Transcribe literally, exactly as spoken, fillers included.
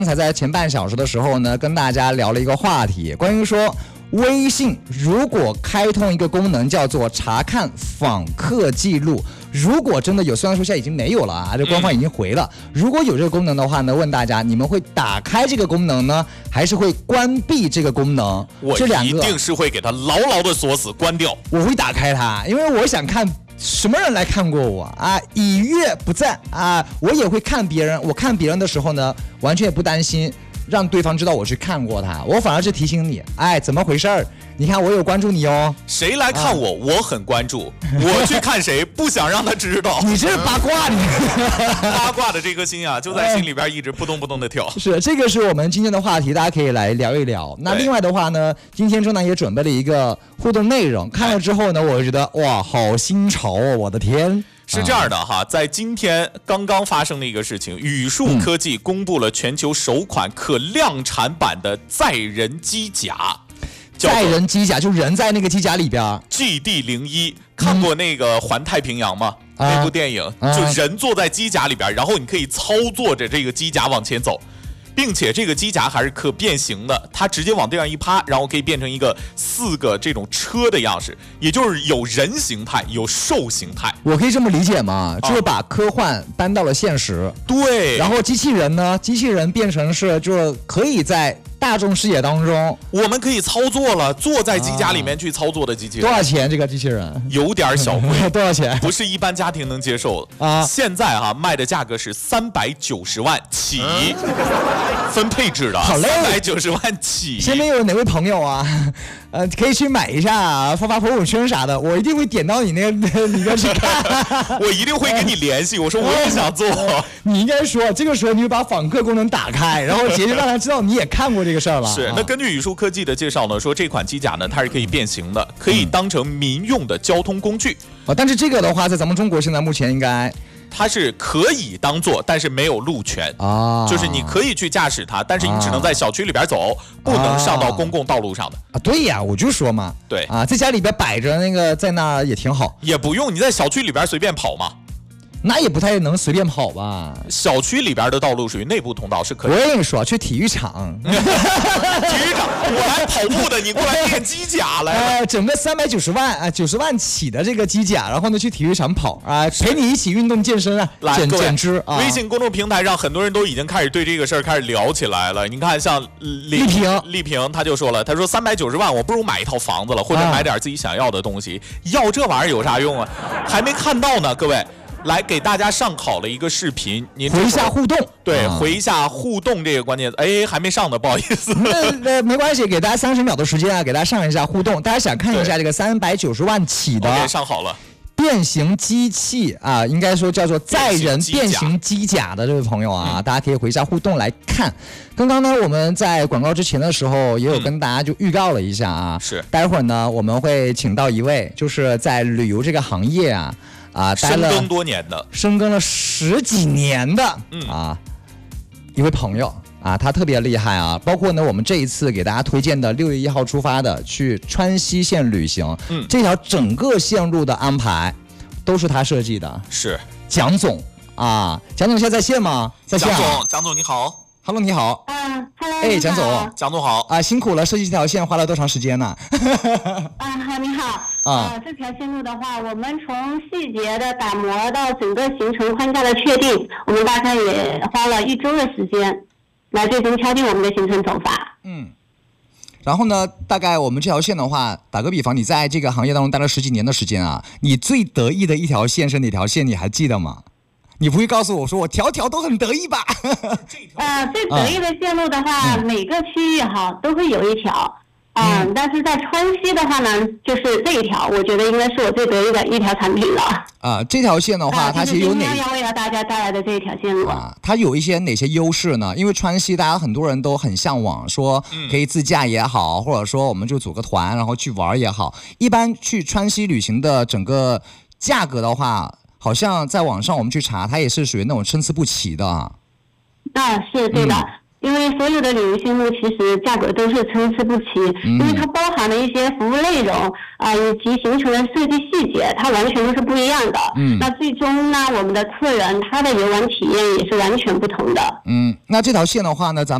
刚才在前半小时的时候呢，跟大家聊了一个话题，关于说微信如果开通一个功能叫做查看访客记录，如果真的有，虽然说现在已经没有了啊，这官方已经回了、嗯、如果有这个功能的话呢，问大家你们会打开这个功能呢，还是会关闭这个功能？ 我一定是会给它牢牢的锁死关掉。 我会打开它，因为我想看什么人来看过我啊？已阅不在啊！我也会看别人，我看别人的时候呢，完全也不担心让对方知道我去看过他，我反而是提醒你，哎，怎么回事儿？你看我有关注你哦。 谁来看我，啊、我很关注。我去看谁，不想让他知道。 你这是八卦，你八卦的这颗心啊，就在心里边一直扑通扑通的跳。 是，这个是我们今天的话题，大家可以来聊一聊。那另外的话呢，今天正南也准备了一个互动内容，看了之后呢，我就觉得哇，好新潮哦，我的天！ 是这样的哈，在今天刚刚发生的一个事情，宇树科技公布了全球首款可量产版的载人机甲。 载人机甲就人在那个机甲里边。 G D 零一看过那个《环太平洋》吗？嗯、那部电影、啊、就人坐在机甲里边，然后你可以操作着这个机甲往前走。并且这个机甲还是可变形的，它直接往地上一趴，然后可以变成一个四个这种车的样式，也就是有人形态有兽形态。 我可以这么理解吗？就是把科幻搬到了现实。 对。 然后机器人呢？机器人变成是就是可以在大众视野当中， 我们可以操作了，坐在机甲里面去操作的机器人。 多少钱这个机器人？ 有点小贵。 多少钱？ 不是一般家庭能接受的啊！现在哈、啊、卖的价格是三百九十万起。嗯分配制的， 好嘞， 三百九十万起。 身边有哪位朋友啊？呃，可以去买一下、啊，发发朋友圈啥的，我一定会点到你那个里边去看。 我一定会跟你联系，我说我也想做。 你应该说，这个时候你就把访客功能打开，然后直接就让他知道你也看过这个事儿了。 是，那根据宇树科技的介绍呢，说这款机甲呢，它是可以变形的，可以当成民用的交通工具。 哦，但是这个的话，在咱们中国现在目前应该。 它是可以当做，但是没有路权啊，就是你可以去驾驶它，但是你只能在小区里边走，啊、不能上到公共道路上的啊。对呀，我就说嘛， 对啊，在家里边摆着那个，在那儿也挺好， 也不用你在小区里边随便跑嘛。 那也不太能随便跑吧？ 小区里边的道路属于内部通道，是可以。 我跟你说，去体育场， 体育场，我来跑步的，你过来练机甲来。 哎，整个三百九十万啊，九十万起的这个机甲，然后呢去体育场跑啊，陪你一起运动健身啊， 来减脂啊。 微信公众平台上很多人都已经开始对这个事儿开始聊起来了。你看，像丽萍， 丽萍他就说了，他说三百九十万，我不如买一套房子了，或者买点自己想要的东西。啊、要这玩意儿有啥用啊？还没看到呢，各位。来给大家上好了一个视频，您回一下互动， 对，啊、回一下互动这个关键词，哎，还没上呢，不好意思。 那那没关系，给大家三十秒的时间啊，给大家上一下互动。大家想看一下这个三百九十万起的， okay, 上好了。 变形机器啊，应该说叫做载人变形机甲的这位朋友啊，嗯、大家可以回一下互动来看。刚刚呢，我们在广告之前的时候也有跟大家就预告了一下啊， 嗯、是， 待会儿呢我们会请到一位就是在旅游这个行业啊。啊，待了深耕多年的， 深耕了十几年的、 嗯、 啊，一位朋友啊，他特别厉害啊。包括呢，我们这一次给大家推荐的六月一号出发的去川西线旅行， 嗯， 这条整个线路的安排都是他设计的。 是蒋总啊，蒋总现在在线吗？在线、啊。 蒋总，蒋总你好。 Hello， 你好。 嗯 ，Hello， 哎，蒋总， 蒋总好啊，辛苦了，设计这条线花了多长时间呢？ 啊，好，你好。 啊、 呃，这条线路的话，我们从细节的打磨到整个行程框架的确定，我们大概也花了一周的时间，来最终敲定我们的行程走法。 嗯。然后呢，大概我们这条线的话，打个比方，你在这个行业当中待了十几年的时间啊，你最得意的一条线是哪条线？你还记得吗？你不会告诉我说我条条都很得意吧？ 呃，最得意的线路的话，嗯、每个区域哈都会有一条，嗯、呃，但是在川西的话呢，就是这一条，我觉得应该是我最得意的一条产品了。 啊，这条线的话， 呃、 它其实有哪？ 今天要为了大家带来的这一条线路啊，它有一些哪些优势呢？因为川西大家很多人都很向往，说可以自驾也好，嗯、或者说我们就组个团然后去玩也好。一般去川西旅行的整个价格的话。好像在网上我们去查，它也是属于那种参差不齐的啊。 啊，是对的，嗯、因为所有的旅游线路其实价格都是参差不齐，嗯、因为它包含含的一些服务内容啊、呃，以及行程的设计细节，它完全都是不一样的。嗯，那最终呢，我们的客人他的游玩体验也是完全不同的。 嗯，那这条线的话呢，咱们